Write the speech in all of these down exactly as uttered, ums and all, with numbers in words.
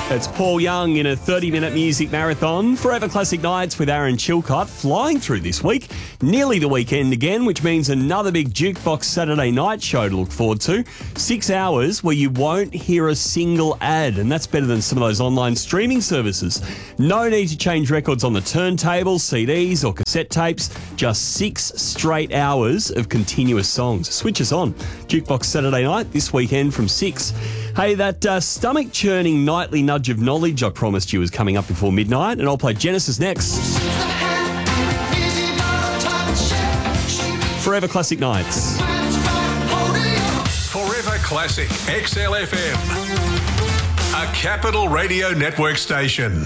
It's Paul Young in a thirty-minute music marathon. Forever Classic Nights with Aaron Chilcott flying through this week. Nearly the weekend again, which means another big Jukebox Saturday night show to look forward to. Six hours where you won't hear a single ad, and that's better than some of those online streaming services. No need to change records on the turntable, C Ds or cassette tapes. Just six straight hours of continuous songs. Switch us on. Jukebox Saturday night this weekend from six. Hey, that uh, stomach-churning nightly nudge of knowledge I promised you was coming up before midnight, and I'll play Genesis next. Forever Classic Nights. Forever Classic X L F M, a Capital Radio Network station.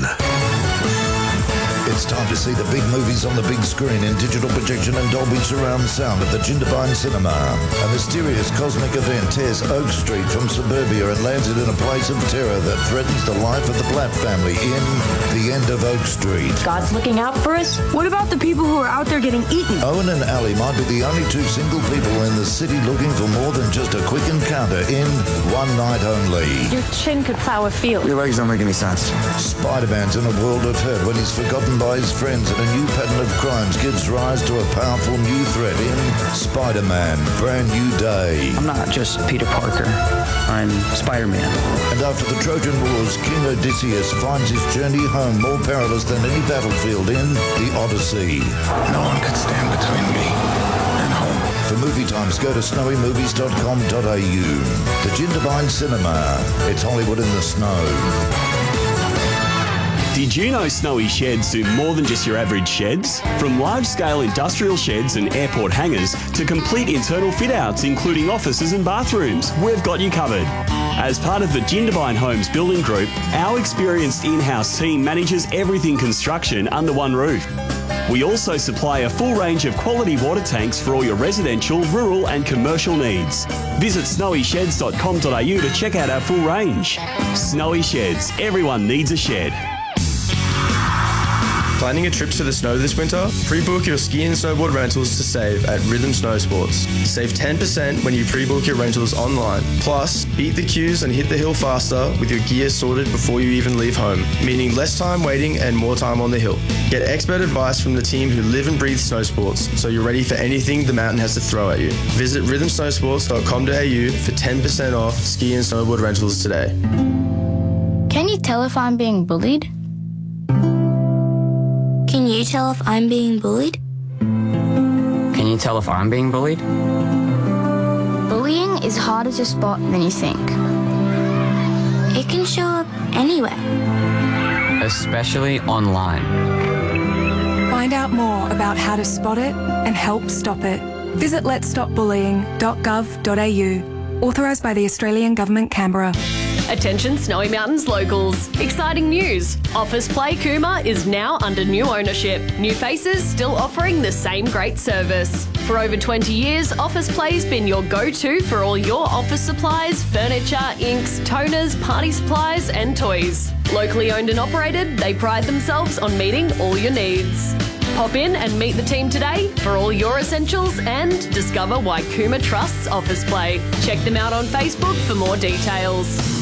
It's time to see the big movies on the big screen in digital projection and Dolby surround sound at the Jindabyne Cinema. A mysterious cosmic event tears Oak Street from suburbia and lands it in a place of terror that threatens the life of the Platt family in The End of Oak Street. God's looking out for us? What about the people who are out there getting eaten? Owen and Ali might be the only two single people in the city looking for more than just a quick encounter in One Night Only. Your chin could plow a field. Your legs don't make any sense. Spider-Man's in a world of hurt when he's forgotten by his friends, and a new pattern of crimes gives rise to a powerful new threat in Spider-Man, Brand New Day. I'm not just Peter Parker. I'm Spider-Man. And after the Trojan Wars, King Odysseus finds his journey home more perilous than any battlefield in The Odyssey. No one could stand between me and home. For movie times, go to snowy movies dot com dot a u. The Jindabyne Cinema. It's Hollywood in the snow. Did you know Snowy Sheds do more than just your average sheds? From large-scale industrial sheds and airport hangars to complete internal fit-outs, including offices and bathrooms, we've got you covered. As part of the Jindabyne Homes Building Group, our experienced in-house team manages everything construction under one roof. We also supply a full range of quality water tanks for all your residential, rural and commercial needs. Visit snowy sheds dot com dot a u to check out our full range. Snowy Sheds. Everyone needs a shed. Planning a trip to the snow this winter? Pre-book your ski and snowboard rentals to save at Rhythm Snow Sports. Save ten percent when you pre-book your rentals online. Plus, beat the queues and hit the hill faster with your gear sorted before you even leave home, meaning less time waiting and more time on the hill. Get expert advice from the team who live and breathe snow sports, so you're ready for anything the mountain has to throw at you. Visit rhythm snow sports dot com dot a u for ten percent off ski and snowboard rentals today. Can you tell if I'm being bullied? Can you tell if I'm being bullied? Can you tell if I'm being bullied? Bullying is harder to spot than you think. It can show up anywhere. Especially online. Find out more about how to spot it and help stop it. Visit lets stop bullying dot gov dot a u. Authorised by the Australian Government, Canberra. Attention Snowy Mountains locals. Exciting news. Office Play Cooma is now under new ownership. New faces still offering the same great service. For over twenty years, Office Play's been your go-to for all your office supplies, furniture, inks, toners, party supplies and toys. Locally owned and operated, they pride themselves on meeting all your needs. Pop in and meet the team today for all your essentials and discover why Cooma trusts Office Play. Check them out on Facebook for more details.